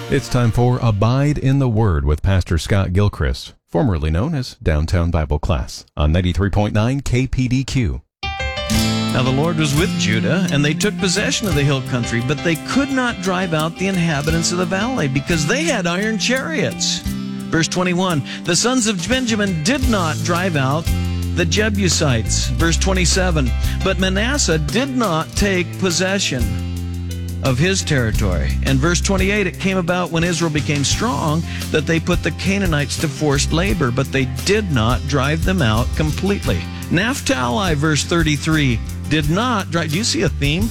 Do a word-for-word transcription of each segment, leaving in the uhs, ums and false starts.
It's time for Abide in the Word with Pastor Scott Gilchrist, formerly known as Downtown Bible Class, on ninety-three point nine K P D Q. Now the Lord was with Judah, and they took possession of the hill country, but they could not drive out the inhabitants of the valley, because they had iron chariots. Verse twenty-one, the sons of Benjamin did not drive out the Jebusites. Verse twenty-seven, but Manasseh did not take possession of his territory. And verse twenty-eight, it came about when Israel became strong that they put the Canaanites to forced labor, but they did not drive them out completely. Naphtali, verse thirty-three, did not drive. Do you see a theme?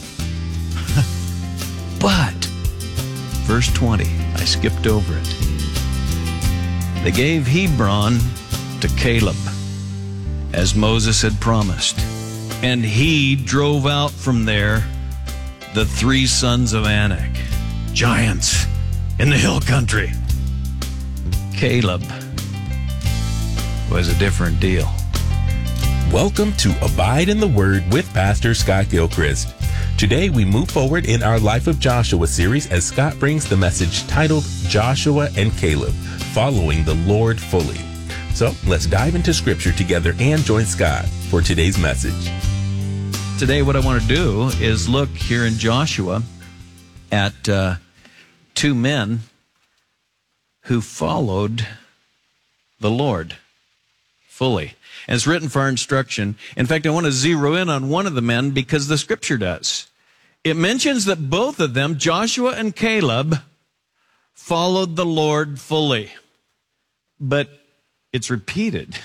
But, verse twenty, I skipped over it. They gave Hebron to Caleb, as Moses had promised, and he drove out from there the three sons of Anak, giants in the hill country. Caleb was a different deal. Welcome to Abide in the Word with Pastor Scott Gilchrist. Today we move forward in our Life of Joshua series as Scott brings the message titled Joshua and Caleb, Following the Lord Fully. So let's dive into Scripture together and join Scott for today's message. Today what I want to do is look here in Joshua at uh, two men who followed the Lord fully. And it's written for our instruction. In fact, I want to zero in on one of the men because the Scripture does. It mentions that both of them, Joshua and Caleb, followed the Lord fully. But it's repeated.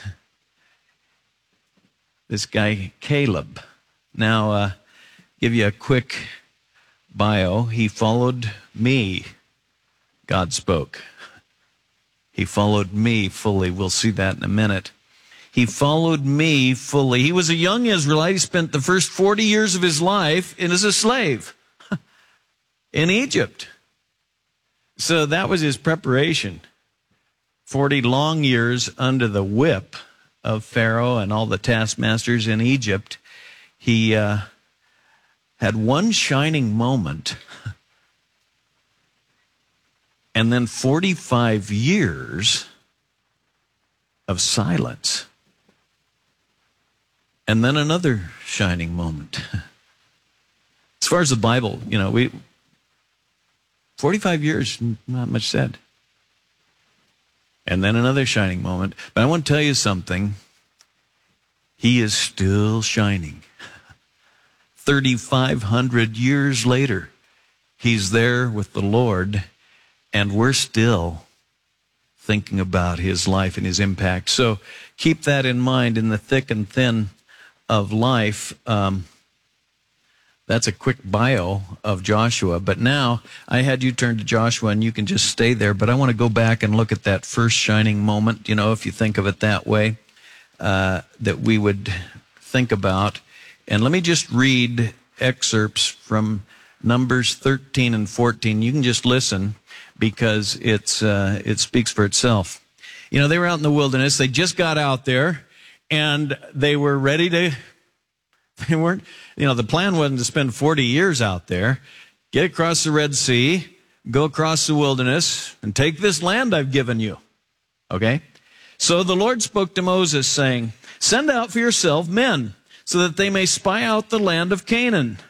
This guy, Caleb. Now, uh, give you a quick bio. He followed me. God spoke. He followed me fully. We'll see that in a minute. He followed me fully. He was a young Israelite. He spent the first forty years of his life as a slave in Egypt. So that was his preparation. forty long years under the whip of Pharaoh and all the taskmasters in Egypt. He uh, had one shining moment, and then forty-five years of silence, and then another shining moment. As far as the Bible, you know, we forty-five years, not much said. And then another shining moment. But I want to tell you something. He is still shining. thirty-five hundred years later, he's there with the Lord, and we're still thinking about his life and his impact. So keep that in mind in the thick and thin of life. Um, that's a quick bio of Joshua. But now I had you turn to Joshua, and you can just stay there. But I want to go back and look at that first shining moment, you know, if you think of it that way, uh, that we would think about. And let me just read excerpts from Numbers thirteen and fourteen. You can just listen because it's uh, it speaks for itself. You know, they were out in the wilderness. They just got out there, and they were ready to, they weren't, you know, the plan wasn't to spend forty years out there, get across the Red Sea, go across the wilderness, and take this land I've given you. Okay? So the Lord spoke to Moses, saying, send out for yourself men, so that they may spy out the land of Canaan,